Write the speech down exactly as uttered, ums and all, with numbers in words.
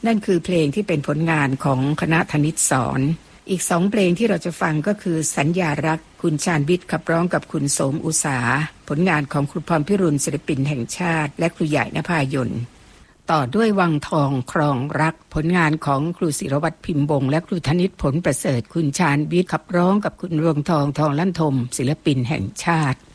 นั่นคือเพลงที่เป็นผลงานของคณะธนิตสอนอีกสองเพลงที่เราจะฟังก็คือสัญญารักคุณชาญวิทย์ขับร้องกับคุณโสมอุษาผลงานของครูพรพิรุณศิลปินแห่งชาติและครูใหญ่นภายนต์ต่อด้วยวังทองครองรักผลงานของครูศิรวัตรพิมพ์บงและครูธนิตผลประเสริฐคุณชาญวิทย์ขับร้องกับคุณรวงทองทองลั่นทมศิลปินแห่งชาติ